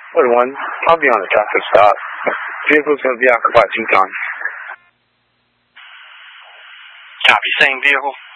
1, I'll be on the traffic stop. Vehicle's going to be occupied 2 times. Copy, same vehicle.